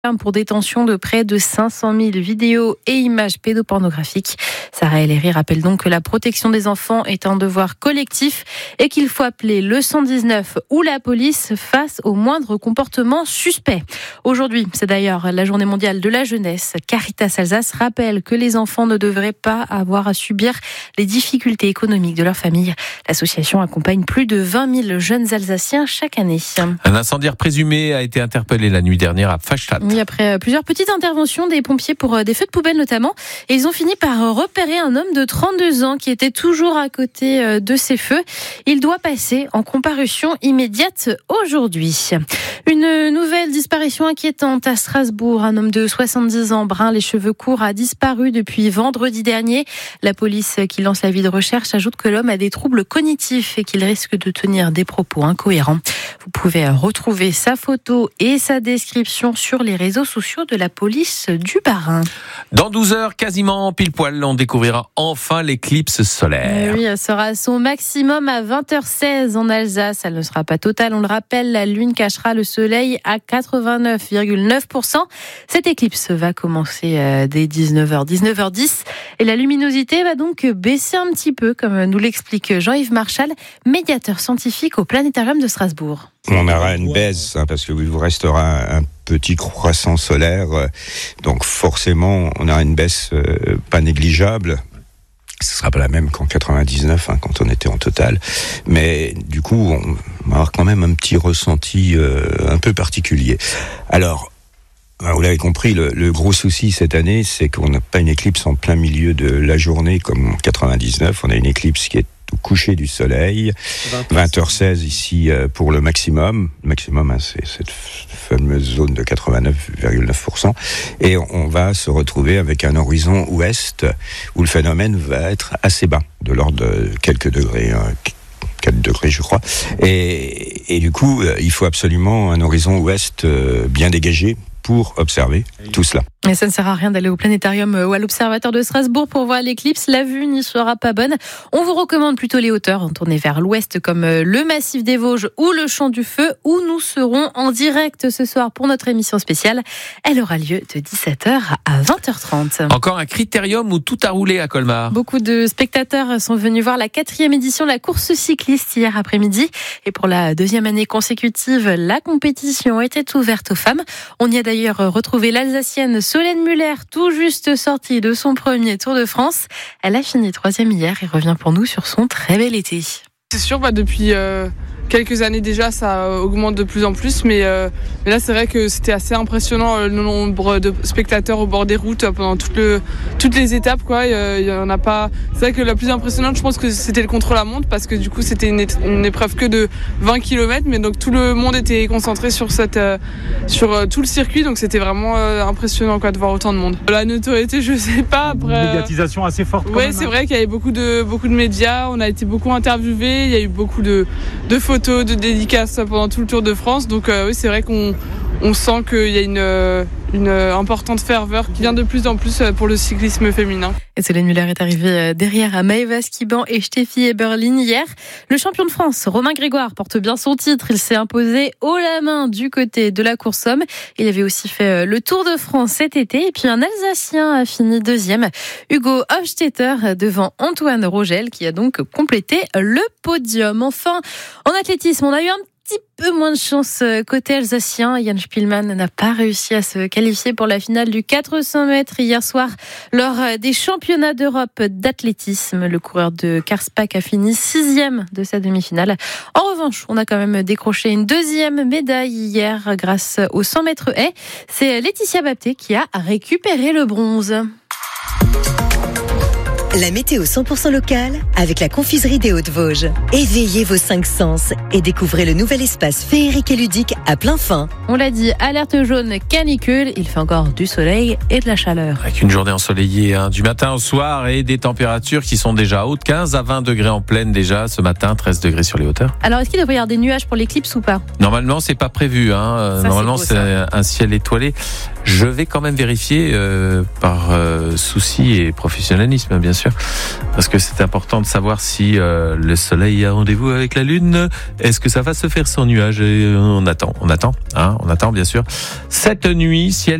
pour détention de près de 500 000 vidéos et images pédopornographiques. Sarah El Haïry rappelle donc que la protection des enfants est un devoir collectif et qu'il faut appeler le 119 ou la police face au moindre comportement suspect. Aujourd'hui, c'est d'ailleurs la journée mondiale de la jeunesse. Caritas Alsace rappelle que les enfants ne devraient pas avoir à subir les difficultés économiques de leur famille. L'association accompagne plus de 20 000 jeunes Alsaciens chaque année. Un incendiaire présumé a été interpellé la nuit dernière à Faststadt. Oui, après plusieurs petites interventions des pompiers pour des feux de poubelle notamment, et ils ont fini par repérer un homme de 32 ans qui était toujours à côté de ces feux. Il doit passer en comparution immédiate aujourd'hui. Une nouvelle disparition inquiétante à Strasbourg. Un homme de 70 ans, brun, les cheveux courts, a disparu depuis vendredi dernier. La police qui lance l'avis de recherche ajoute que l'homme a des troubles cognitifs et qu'il risque de tenir des propos incohérents. Vous pouvez retrouver sa photo et sa description sur les réseaux sociaux de la police du Bas-Rhin. Dans 12 heures, quasiment pile poil, on découvrira enfin l'éclipse solaire. Oui, elle sera à son maximum à 20h16 en Alsace. Elle ne sera pas totale, on le rappelle. La Lune cachera le soleil à 89,9%. Cette éclipse va commencer dès 19h10 et la luminosité va donc baisser un petit peu, comme nous l'explique Jean-Yves Marchal, médiateur scientifique au Planétarium de Strasbourg. On aura une baisse parce qu'il vous restera un petit croissant solaire, donc forcément on aura une baisse pas négligeable. Ce sera pas la même qu'en 99 quand on était en total, mais du coup on va avoir quand même un petit ressenti un peu particulier. Alors vous l'avez compris, le gros souci cette année, c'est qu'on n'a pas une éclipse en plein milieu de la journée comme en 99. On a une éclipse qui est au coucher du soleil, 20h16 ici pour le maximum. Le maximum, c'est cette fameuse zone de 89,9%. Et on va se retrouver avec un horizon ouest où le phénomène va être assez bas, de l'ordre de quelques degrés, 4 degrés je crois. Et du coup, il faut absolument un horizon ouest bien dégagé pour observer tout cela. Et ça ne sert à rien d'aller au planétarium ou à l'observatoire de Strasbourg pour voir l'éclipse. La vue n'y sera pas bonne. On vous recommande plutôt les hauteurs, tourner vers l'ouest comme le massif des Vosges ou le Champ du Feu, où nous serons en direct ce soir pour notre émission spéciale. Elle aura lieu de 17h à 20h30. Encore un critérium où tout a roulé à Colmar. Beaucoup de spectateurs sont venus voir la 4e édition de la course cycliste hier après-midi. Et pour la 2e année consécutive, la compétition était ouverte aux femmes. On y a d'ailleurs retrouvé l'Alsacienne Solène Muller, tout juste sortie de son premier Tour de France. Elle a fini 3e hier et revient pour nous sur son très bel été. C'est sûr, depuis quelques années déjà, ça augmente de plus en plus, mais là c'est vrai que c'était assez impressionnant le nombre de spectateurs au bord des routes pendant toutes les étapes, quoi. Il y en a pas. C'est vrai que la plus impressionnante, je pense que c'était le contre-la-montre, parce que du coup c'était une épreuve que de 20 km, mais donc tout le monde était concentré sur tout le circuit, donc c'était vraiment impressionnant, quoi, de voir autant de monde. La notoriété, je sais pas. Après, une médiatisation assez forte. Ouais, c'est vrai qu'il y avait beaucoup de médias, on a été beaucoup interviewés, il y a eu beaucoup de photos, de dédicaces pendant tout le Tour de France. Donc oui, c'est vrai qu'on sent qu'il y a une importante ferveur qui vient de plus en plus pour le cyclisme féminin. Et Solène Muller est arrivée derrière Maëva Skiban et Steffi Eberlin hier. Le champion de France, Romain Grégoire, porte bien son titre. Il s'est imposé haut la main du côté de la course homme. Il avait aussi fait le Tour de France cet été. Et puis un Alsacien a fini 2e, Hugo Hofstetter, devant Antoine Rogel, qui a donc complété le podium. Enfin, en athlétisme, on a eu un petit peu moins de chance côté alsacien. Jan Spielmann n'a pas réussi à se qualifier pour la finale du 400 mètres hier soir lors des championnats d'Europe d'athlétisme. Le coureur de Karlsbad a fini 6e de sa demi-finale. En revanche, on a quand même décroché une 2e médaille hier grâce aux 100 mètres haies. C'est Laetitia Bapté qui a récupéré le bronze. La météo 100% locale avec la confiserie des Hauts-de-Vosges. Éveillez vos 5 sens et découvrez le nouvel espace féerique et ludique à plein fin. On l'a dit, alerte jaune canicule, il fait encore du soleil et de la chaleur. Avec une journée ensoleillée du matin au soir et des températures qui sont déjà hautes, 15 à 20 degrés en pleine déjà ce matin, 13 degrés sur les hauteurs. Alors est-ce qu'il devrait y avoir des nuages pour l'éclipse ou pas ? Normalement, c'est pas prévu. Normalement, c'est un ciel étoilé. Je vais quand même vérifier par souci et professionnalisme, bien sûr, parce que c'est important de savoir si le soleil a rendez-vous avec la lune. Est-ce que ça va se faire sans nuages? On attend, bien sûr. Cette nuit, ciel